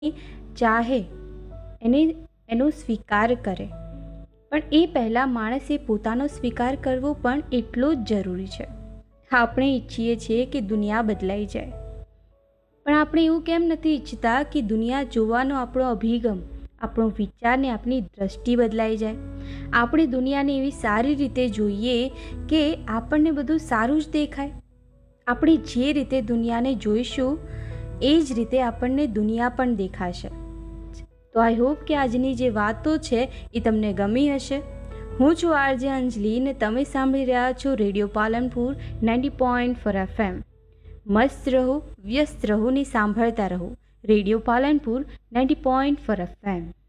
ચાહે એનો સ્વીકાર કરે, પણ એ પહેલાં માણસે પોતાનો સ્વીકાર કરવો પણ એટલો જ જરૂરી છે. આપણે ઈચ્છીએ છીએ કે દુનિયા બદલાઈ જાય, પણ આપણે એવું કેમ નથી ઈચ્છતા કે દુનિયા જોવાનો આપણો અભિગમ, આપણો વિચાર ને આપણી દ્રષ્ટિ બદલાઈ જાય. આપણે દુનિયાને એવી સારી રીતે જોઈએ કે આપણને બધું સારું જ દેખાય. આપણે જે રીતે દુનિયાને જોઈશું એ જ રીતે આપણને દુનિયા પણ દેખાશે. તો આઈ હોપ કે આજની જે વાતો છે એ તમને ગમી હશે. હું છું આરજે અંજલિ ને તમે સાંભળી રહ્યા છો રેડિયો પાલનપુર 90.4 FM. મસ્ત રહો, વ્યસ્ત રહો ને સાંભળતા રહો રેડિયો પાલનપુર 90.4 FM.